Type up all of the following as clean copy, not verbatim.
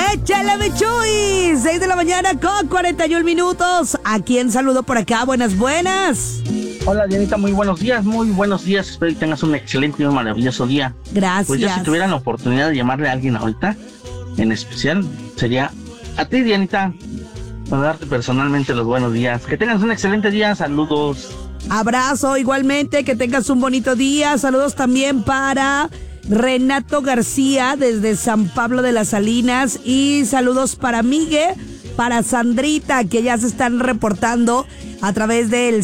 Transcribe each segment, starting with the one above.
Échale, Michuy. 6 de la mañana con 41 minutos. ¿A quién saludo por acá? Buenas. Hola, Dianita, muy buenos días. Espero que tengas un excelente y un maravilloso día. Gracias. Pues yo, si tuviera la oportunidad de llamarle a alguien ahorita, en especial, sería a ti, Dianita, para darte personalmente los buenos días. Que tengas un excelente día. Saludos. Abrazo, igualmente, que tengas un bonito día. Saludos también para Renato García desde San Pablo de las Salinas. Y saludos para Miguel, para Sandrita, que ya se están reportando a través del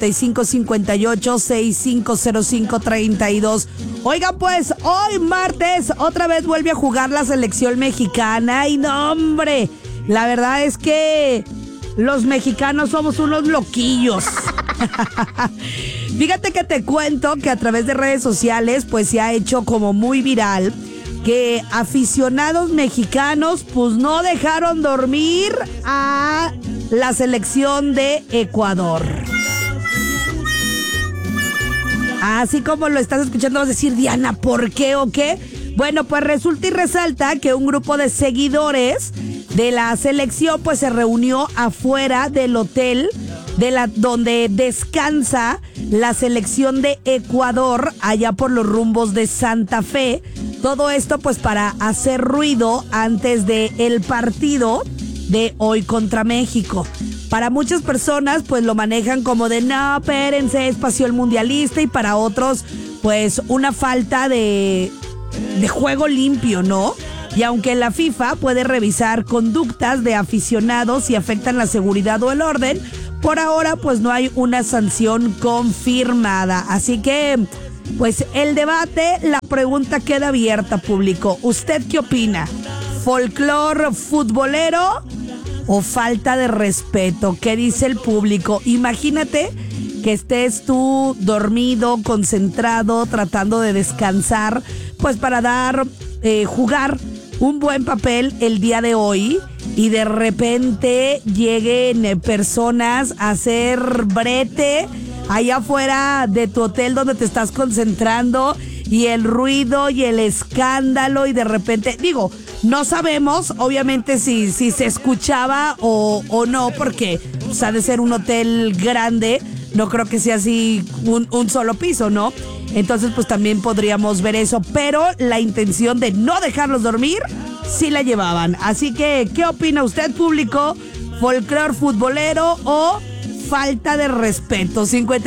5558-650532. Oigan, pues, hoy martes otra vez vuelve a jugar la selección mexicana. Y no, hombre, la verdad es que los mexicanos somos unos loquillos. Fíjate que te cuento que a través de redes sociales pues se ha hecho como muy viral que aficionados mexicanos pues no dejaron dormir a la selección de Ecuador. Así como lo estás escuchando, vas a decir, Diana, ¿por qué o qué? Bueno, pues resulta y resalta que un grupo de seguidores de la selección pues se reunió afuera del hotel donde descansa la selección de Ecuador, allá por los rumbos de Santa Fe. Todo esto pues para hacer ruido antes del partido de hoy contra México. Para muchas personas pues lo manejan como de no, espérense, es pasión mundialista, y para otros pues una falta de juego limpio, ¿no? Y aunque la FIFA puede revisar conductas de aficionados si afectan la seguridad o el orden, por ahora pues no hay una sanción confirmada. Así que pues el debate, la pregunta queda abierta, público. ¿Usted qué opina? ¿Folclor futbolero o falta de respeto? ¿Qué dice el público? Imagínate que estés tú dormido, concentrado, tratando de descansar, pues para jugar un buen papel el día de hoy, y de repente lleguen personas a hacer brete allá afuera de tu hotel donde te estás concentrando, y el ruido y el escándalo, y de repente, digo, no sabemos obviamente si se escuchaba o no, porque pues, ha de ser un hotel grande, no creo que sea así un solo piso, ¿no? Entonces pues también podríamos ver eso, pero la intención de no dejarlos dormir sí la llevaban. Así que, ¿qué opina usted, público? ¿Folclor futbolero o falta de respeto?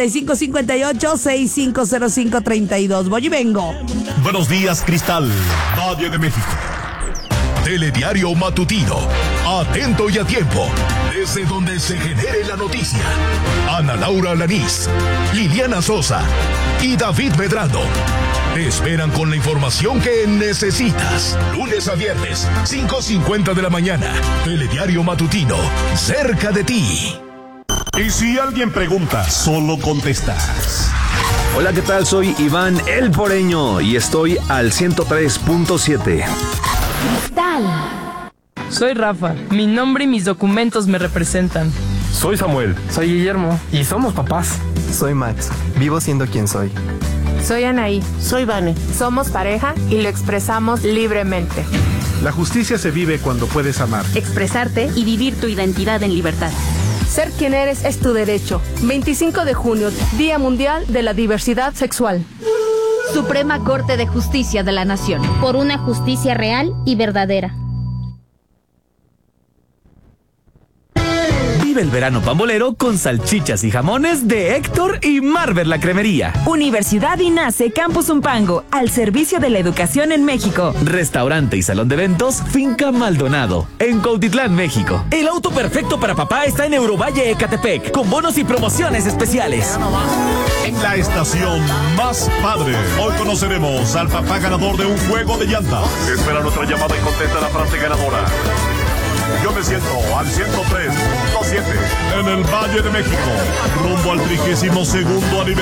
5558-650532. Voy y vengo. Buenos días, Cristal, Valle de México. Telediario matutino, atento y a tiempo, desde donde se genere la noticia. Ana Laura Alanís, Liliana Sosa y David Medrano te esperan con la información que necesitas. Lunes a viernes, 5:50 de la mañana. Telediario matutino, cerca de ti. Y si alguien pregunta, solo contestas. Hola, ¿qué tal? Soy Iván El Poreño y estoy al 103.7. Cristal. Soy Rafa, mi nombre y mis documentos me representan. Soy Samuel. Soy Guillermo y somos papás. Soy Max, vivo siendo quien soy. Soy Anaí. Soy Vane. Somos pareja y lo expresamos libremente. La justicia se vive cuando puedes amar, expresarte y vivir tu identidad en libertad. Ser quien eres es tu derecho. 25 de junio, Día Mundial de la Diversidad Sexual. Suprema Corte de Justicia de la Nación. Por una justicia real y verdadera. Vive el verano pambolero con salchichas y jamones de Héctor y Marver la Cremería. Universidad INACE Campus Umpango, al servicio de la educación en México. Restaurante y salón de eventos Finca Maldonado, en Cuautitlán, México. El auto perfecto para papá está en Eurovalle, Ecatepec, con bonos y promociones especiales. La estación más padre. Hoy conoceremos al papá ganador de un juego de llantas. Espera nuestra llamada y contesta la frase ganadora. Yo me siento al 103.7 en el Valle de México, rumbo al 32º aniversario.